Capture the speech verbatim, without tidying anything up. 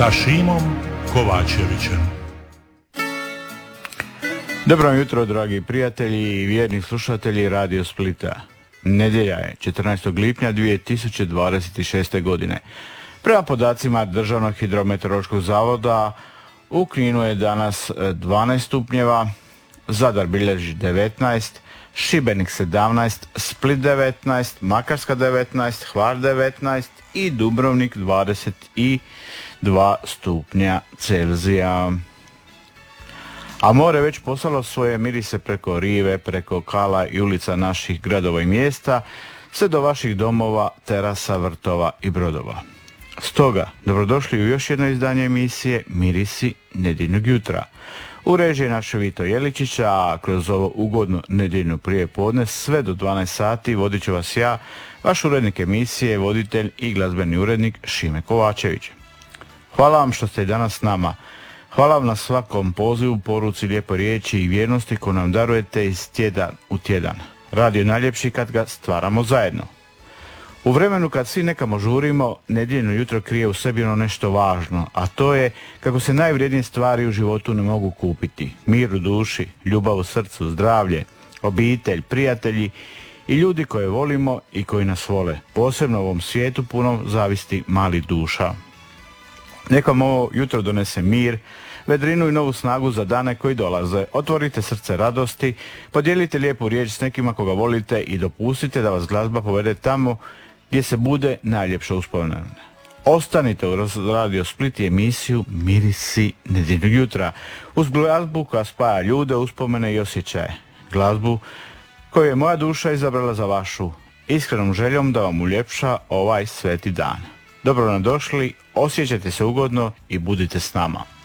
sa Šimom Kovačevićem. Dobro jutro, dragi prijatelji i vjerni slušatelji Radio Splita. Nedjelja je četrnaestog lipnja dvije tisuće dvadeset šeste. godine. Prema podacima Državnog hidrometeorološkog zavoda u Kninu je danas dvanaest stupnjeva, Zadar bilježi devetnaest, Šibenik sedamnaest, Split devetnaest, Makarska devetnaest, Hvar devetnaest i Dubrovnik dvadeset dva stupnja Celzija. A more već poslalo svoje mirise preko rive, preko kala i ulica naših gradova i mjesta, sve do vaših domova, terasa, vrtova i brodova. Stoga, dobrodošli u još jedno izdanje emisije Mirisi nedjeljnog jutra. U režiji naše Vito Jeličića, a kroz ovo ugodno nedjeljno prijepodne sve do dvanaest sati vodit ću vas ja, vaš urednik emisije, voditelj i glazbeni urednik Šime Kovačević. Hvala vam što ste danas s nama. Hvala vam na svakom pozivu, poruci, lijepoj riječi i vjernosti koju nam darujete iz tjedan u tjedan. Radio je najljepši kad ga stvaramo zajedno. U vremenu kad svi nekamo žurimo, nedjeljno jutro krije u sebi ono nešto važno, a to je kako se najvrijednije stvari u životu ne mogu kupiti. Mir u duši, ljubav u srcu, zdravlje, obitelj, prijatelji i ljudi koje volimo i koji nas vole. Posebno u ovom svijetu puno zavisti malih duša. Neka vam ovo jutro donese mir, vedrinu i novu snagu za dane koji dolaze. Otvorite srce radosti, podijelite lijepu riječ s nekima koga volite i dopustite da vas glazba povede tamo gdje se bude najljepša uspomena. Ostanite u Radio Split i emisiju Mirisi nedjeljnog jutra uz glazbu koja spaja ljude, uspomene i osjećaje. Glazbu koju je moja duša izabrala za vašu, iskrenom željom da vam uljepša ovaj sveti dan. Dobro nam došli, osjećajte se ugodno i budite s nama.